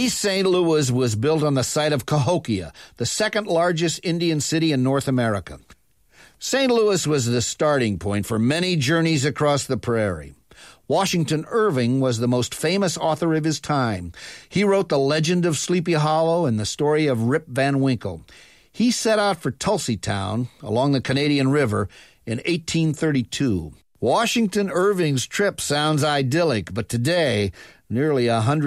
East St. Louis was built on the site of Cahokia, the second largest Indian city in North America. St. Louis was the starting point for many journeys across the prairie. Washington Irving was the most famous author of his time. He wrote The Legend of Sleepy Hollow and the story of Rip Van Winkle. He set out for Tulsytown along the Canadian River in 1832. Washington Irving's trip sounds idyllic, but today, nearly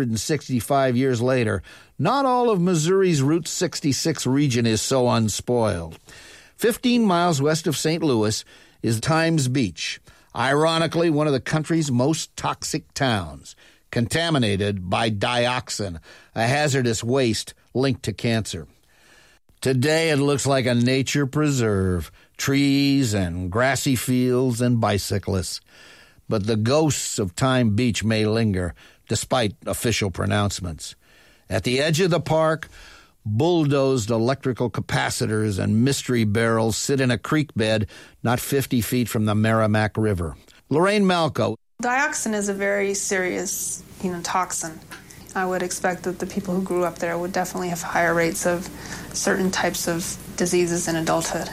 165 years later, not all of Missouri's Route 66 region is so unspoiled. 15 miles west of St. Louis is Times Beach, ironically one of the country's most toxic towns, contaminated by dioxin, a hazardous waste linked to cancer. Today it looks like a nature preserve, trees and grassy fields and bicyclists. But the ghosts of Time Beach may linger, despite official pronouncements. At the edge of the park, bulldozed electrical capacitors and mystery barrels sit in a creek bed not 50 feet from the Merrimack River. Lorraine Malco. Dioxin is a very serious, toxin. I would expect that the people who grew up there would definitely have higher rates of certain types of diseases in adulthood.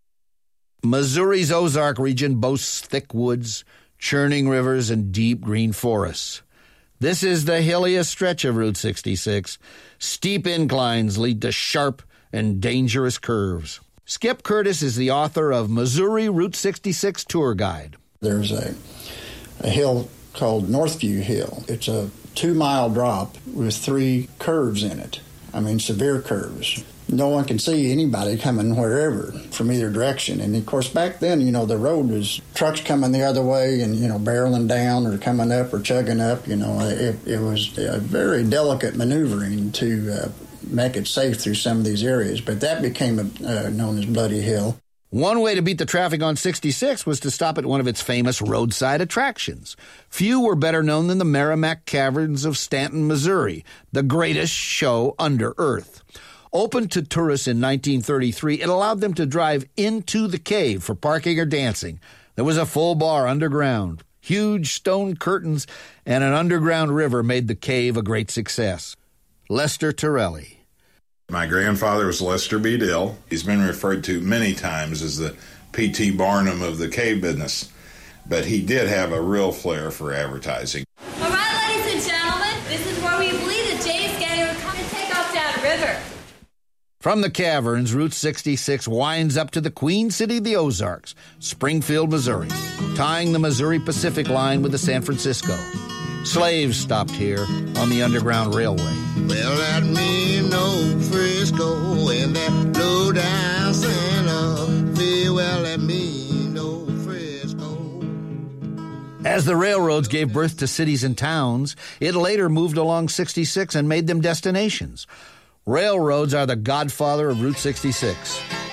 Missouri's Ozark region boasts thick woods, churning rivers, and deep green forests. This is the hilliest stretch of Route 66. Steep inclines lead to sharp and dangerous curves. Skip Curtis is the author of Missouri Route 66 Tour Guide. There's a hill called Northview Hill. It's a 2-mile drop with 3 curves in it. Severe curves. No one can see anybody coming wherever from either direction. And, of course, back then, the road was trucks coming the other way and, barreling down or coming up or chugging up. It was a very delicate maneuvering to make it safe through some of these areas. But that became known as Bloody Hill. One way to beat the traffic on 66 was to stop at one of its famous roadside attractions. Few were better known than the Merrimack Caverns of Stanton, Missouri, the greatest show under Earth. Opened to tourists in 1933, it allowed them to drive into the cave for parking or dancing. There was a full bar underground. Huge stone curtains and an underground river made the cave a great success. Lester Torelli. My grandfather was Lester B. Dill. He's been referred to many times as the P.T. Barnum of the cave business, but he did have a real flair for advertising. All right, ladies and gentlemen, this is where we believe that Jay is getting to come and take us down the river. From the caverns, Route 66 winds up to the Queen City of the Ozarks, Springfield, Missouri, tying the Missouri Pacific Line with the San Francisco. Slaves stopped here on the Underground Railway. Well, that mean no Frisco and that low down Santa Fe. Well, that mean no Frisco. As the railroads gave birth to cities and towns, it later moved along 66 and made them destinations. Railroads are the godfather of Route 66.